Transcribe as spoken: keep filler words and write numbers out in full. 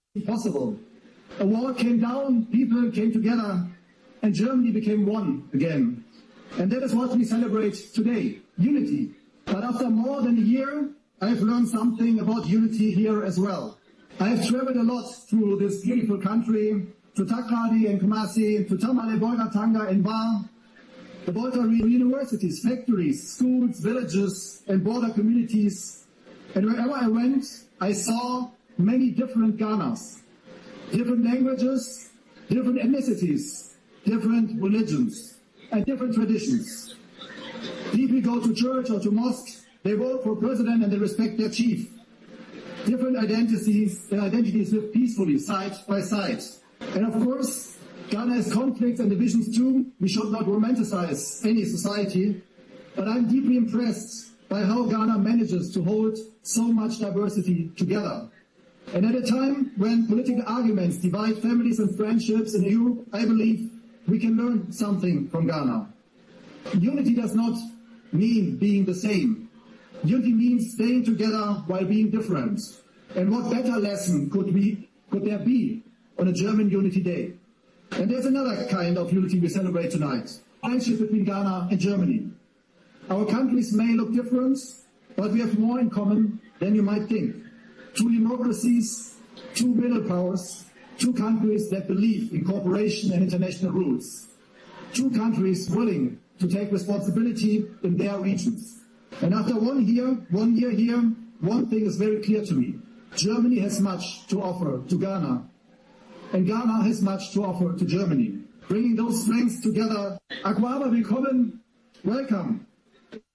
possible. A wall came down, people came together, and Germany became one again. And that is what we celebrate today, unity. But after more than a year, I have learned something about unity here as well. I have traveled a lot through this beautiful country, to Takrady and Kumasi, to Tamale, Bolgatanga and Wa, the Volta universities, factories, schools, villages and border communities. And wherever I went, I saw many different Ghanas, different languages, different ethnicities, different religions and different traditions. People go to church or to mosque, they vote for president and they respect their chief. Different identities, their identities live peacefully, side by side. And of course, Ghana has conflicts and divisions too. We should not romanticize any society, but I'm deeply impressed by how Ghana manages to hold so much diversity together. And at a time when political arguments divide families and friendships in Europe, I believe we can learn something from Ghana. Unity does not mean being the same. Unity means staying together while being different. And what better lesson could we, could there be on a German Unity Day? And there's another kind of unity we celebrate tonight. Friendship between Ghana and Germany. Our countries may look different, but we have more in common than you might think. Two democracies, two middle powers, two countries that believe in cooperation and international rules. Two countries willing to take responsibility in their regions. And after one year, one year here, one thing is very clear to me. Germany has much to offer to Ghana. And Ghana has much to offer to Germany. Bringing those strengths together. Akwaba, willkommen. Welcome.